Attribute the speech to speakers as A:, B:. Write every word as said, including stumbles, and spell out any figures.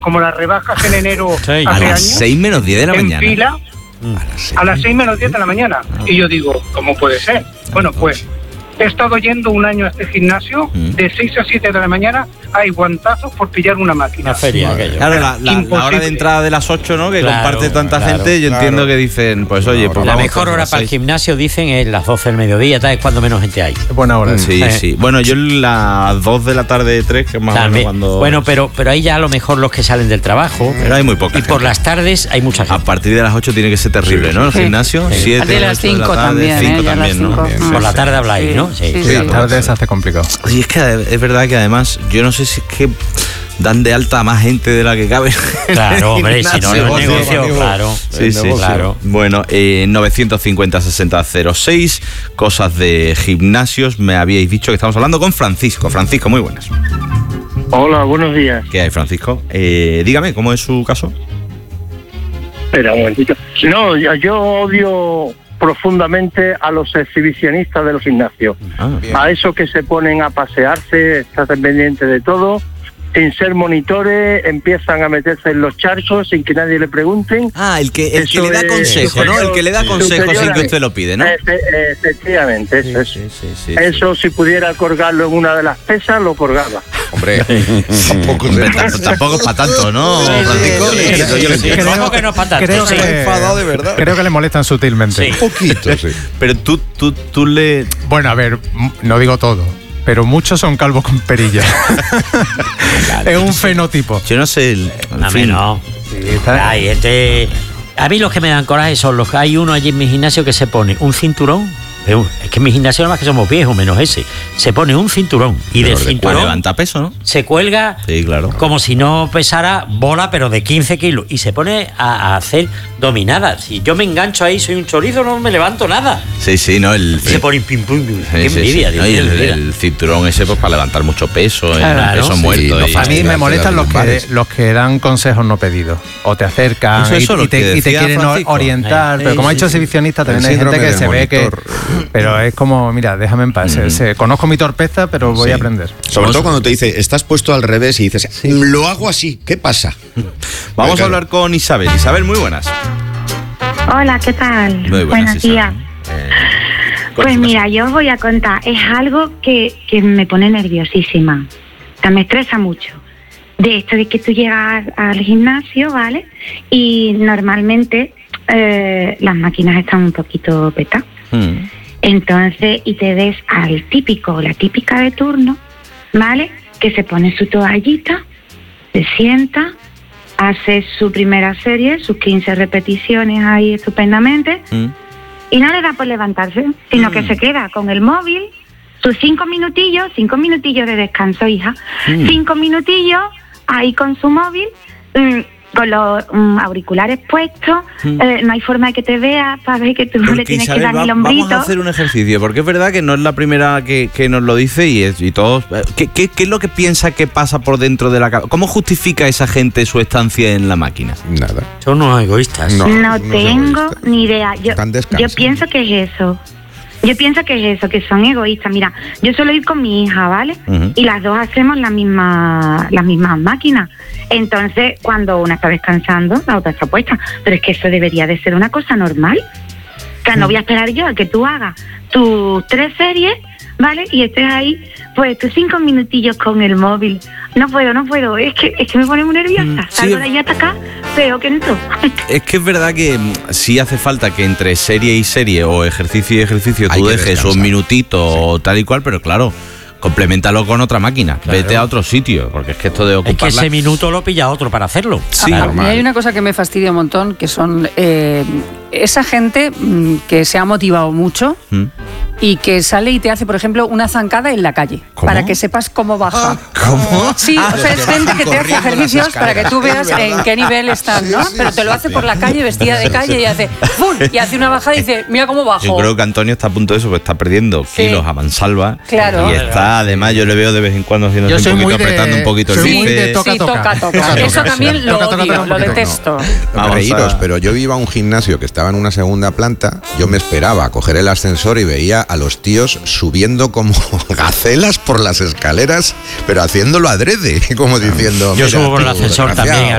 A: como las rebajas en enero
B: Sí.
A: hace
C: A las
A: años,
C: seis menos diez de la
A: en
C: mañana.
A: fila, a las seis menos diez de la mañana. Y yo digo, ¿cómo puede ser? Bueno, pues he estado yendo un año a este gimnasio,
C: Mm.
A: de seis a siete de la mañana hay guantazos por pillar una máquina.
B: Una feria, aquello.
C: Claro, la, la- la
A: Imposible.
C: hora de entrada de las ocho, ¿no? Que
B: Claro,
C: comparte tanta
B: claro,
C: gente, yo
D: claro.
C: entiendo que dicen, pues oye, pues
B: La
C: vamos
B: mejor
C: todos a
B: hora
C: las
B: para el
C: seis.
B: gimnasio, dicen, es las doce del mediodía, tal, es cuando menos gente hay.
E: Buena hora.
C: Sí,
B: Eh.
C: sí. Bueno, yo las dos de la tarde, tres, que es más o menos
B: También.
C: cuando...
B: Bueno, pero, pero ahí ya a lo mejor los que salen del trabajo.
C: Pero hay muy poca
B: Y por
C: gente.
B: las tardes hay mucha
C: A
B: gente.
C: partir de las ocho tiene que ser terrible, ¿no? El
F: Sí.
C: gimnasio,
B: Sí.
C: siete,
F: A de las
C: ocho de la
F: cinco
C: tarde,
F: también,
C: cinco
F: ¿eh? Ya a las
C: también, ¿no?
F: cinco.
C: Sí,
B: Por la
C: sí.
B: tarde habláis,
F: Sí,
B: ¿no?
F: sí,
E: Sí,
F: sí.
E: las tardes se hace complicado.
C: Oye, es que es verdad que además, yo no sé si es que dan de alta a más gente de la que cabe.
B: Claro, hombre, si no, no es
D: Negocio,
B: negocio,
D: amigo.
B: claro.
C: Sí, sí,
B: claro.
C: Bueno, eh, novecientos cincuenta sesenta cero seis, cosas de gimnasios. Me habíais dicho que estamos hablando con Francisco. Francisco, muy buenas.
A: Hola, buenos días.
C: ¿Qué hay, Francisco? Eh, dígame, ¿cómo es su caso?
A: Espera un momentito. No, yo, yo odio profundamente a los exhibicionistas del gimnasio.
C: Ah,
D: Bien.
A: A esos que se ponen a pasearse, estar pendientes de todo, sin ser monitores, empiezan a meterse en los charcos sin que nadie le pregunten.
C: Ah, el que, el que
A: Eso
C: le da
A: es
C: consejo, ¿no? El que le da
A: superior-
C: consejo sin
A: superior
C: que
A: a-
C: usted lo pide, ¿no?
A: Efe- efectivamente, eso es.
C: Sí, sí, sí,
A: Eso, si pudiera colgarlo en una de las pesas, lo colgaba.
D: Hombre, tampoco
C: Hombre,
D: se...
C: tamp- tampoco es para tanto, ¿no,
F: Sí, sí,
C: Francisco?
F: sí,
C: Sí,
F: sí,
C: yo lo
B: sí,
C: entiendo.
B: ¿Cómo que no es para tanto?
E: creo
B: Sí.
E: que-
D: enfadado de verdad.
E: Creo que le molestan sutilmente.
B: Sí.
D: Un poquito, sí.
C: Pero tú, tú, tú le...
E: Bueno, a ver, m- no digo todo, pero muchos son calvos con perilla. Es un fenotipo.
C: Yo no sé, el, en
B: A mí
C: fin.
B: no.
E: Sí, está-
B: Ay, este, a mí los que me dan coraje son los que hay uno allí en mi gimnasio que se pone un cinturón. pero Es que en mi gimnasio nada más que somos viejos, menos ese. Se pone un cinturón y del
C: Pero de-
B: cinturón
C: levanta peso, ¿no?
B: se cuelga
C: Sí, claro.
B: como si no pesara bola, pero de quince kilos. Y se pone a, a hacer dominadas. Si yo me engancho ahí, soy un chorizo, no me levanto nada.
C: Sí, sí, no, el...
B: Se pone pim pum. pum.
C: Sí,
B: Qué
C: sí,
B: envidia,
C: sí,
B: Dios
C: ¿no? Y
B: mío,
C: el,
B: mira.
C: el cinturón ese pues para levantar mucho peso,
B: Claro,
C: el peso
D: sí,
C: muerto.
D: no
C: y-
E: A mí
D: Sí,
E: me
D: las
E: molestan los que,
D: lumbares.
E: los que dan consejos no pedidos. O te acercan
C: Eso, eso,
E: y,
C: lo
E: y te,
C: que
E: y te
C: decía
E: quieren
C: Francisco.
E: orientar.
B: Eh,
E: pero
B: sí,
E: como ha
B: sí,
E: dicho
B: sí.
E: exhibicionista, también
D: El
E: hay gente
D: síndrome
E: que
D: del
E: se ve que...
D: monitor.
E: Pero es como, mira, déjame en paz. se- se- conozco mi torpeza, pero voy
C: Sí.
E: a aprender.
D: Sobre todo cuando te dice, estás puesto al revés y dices, lo hago así, ¿qué pasa?
C: Vamos
D: Venga.
C: a hablar con Isabel. Isabel, muy buenas.
G: Hola, ¿qué tal?
C: Muy buenas,
G: Buenos
C: Isabel.
G: días.
C: Eh,
G: Pues
C: cuéntanos.
G: mira, yo os voy a contar, es algo que, que me pone nerviosísima, o sea, me estresa mucho. De esto de que tú llegas al gimnasio, ¿vale? Y normalmente eh, las máquinas están un poquito petadas.
C: Mm.
G: Entonces, y te ves al típico o la típica de turno, ¿vale? Que se pone su toallita, se sienta, hace su primera serie, sus quince repeticiones ahí estupendamente,
C: Mm.
G: y no le da por levantarse, sino
C: Mm.
G: que se queda con el móvil, sus cinco minutillos, cinco minutillos de descanso, hija,
C: Mm.
G: cinco minutillos ahí con su móvil, mm, con los mm, auriculares puestos,
C: Mm.
G: eh, no hay forma de que te vea, sabes que tú no le
C: Porque,
G: tienes
C: Isabel,
G: que dar
C: va-
G: ni el hombrito.
C: vamos a hacer un ejercicio, porque es verdad que no es la primera que, que nos lo dice y, es, y todos... ¿qué, qué, qué es lo que piensa que pasa por dentro de la cabeza? ¿Cómo justifica esa gente su estancia en la máquina?
D: Nada.
B: Son unos egoístas.
D: No.
G: No,
D: no
G: tengo
D: son
G: ni idea. Yo,
D: Están
G: yo
D: descansando.
G: pienso que es eso. Yo pienso que es eso, que son egoístas. Mira, yo suelo ir con mi hija, ¿vale?
C: Ujú.
G: Y las dos hacemos la misma, las mismas máquinas. Entonces, cuando una está descansando, la otra está puesta. Pero es que eso debería de ser una cosa normal. O sea, no voy a esperar yo a que tú hagas tus tres series, ¿vale? Y estés ahí, pues, tus cinco minutillos con el móvil. No puedo, no puedo. Es que, es que me pone muy nerviosa.
C: Mm, sí.
G: Salgo de allí hasta acá, peor que tú.
C: Es que es verdad que mm, sí hace falta que entre serie y serie o ejercicio y ejercicio
D: Hay
C: tú
D: que
C: dejes
D: descansar.
C: un minutito o tal y cual, pero claro, complementalo con otra máquina. Vete a otro sitio, porque es que esto de
B: Es que
C: ocuparla...
B: ese minuto lo pilla otro para hacerlo.
C: Sí,
F: A- a mí
D: normal.
F: hay una cosa que me fastidia un montón, que son eh, esa gente mm, que se ha motivado mucho
C: Mm.
F: y que sale y te hace, por ejemplo, una zancada en la calle,
D: ¿Cómo?
F: para que sepas cómo baja.
C: ¿Cómo?
F: Sí, o sea, es gente que te hace
D: corriendo las
F: ejercicios para que tú
D: escaleras,
F: veas
D: es
F: en
D: verdad.
F: qué nivel están, ¿no?
D: Sí, sí,
F: Pero te lo
D: sí,
F: hace
D: sí.
F: por la calle, vestida de calle, y hace ¡pum! Y hace una bajada y dice, mira cómo bajo.
C: Yo creo que Antonio está a punto de eso, porque está perdiendo
F: Sí.
C: kilos a mansalva.
F: Claro.
C: Y está, además, yo le veo de vez en cuando haciendo
E: Yo
C: un
E: soy
C: poquito,
E: muy de-
C: apretando un poquito el
E: soy
F: Sí,
E: muy de
C: bíceps.
E: toca,
F: sí,
E: toca.
F: toca, toca.
E: Toca, toca,
F: Eso
E: sí.
F: también lo
E: Toca, toca,
F: odio,
E: toca un
F: lo
E: poquito.
F: detesto.
D: No,
C: Vamos
D: reíros,
C: a-
D: pero yo iba a un gimnasio que estaba en una segunda planta, yo me esperaba a coger el ascensor y veía a los tíos subiendo como gacelas por las escaleras, pero haciéndolo adrede, como diciendo...
B: Yo
D: "Mira
B: subo por el
D: tú,
B: ascensor
D: desgraciado".
B: también.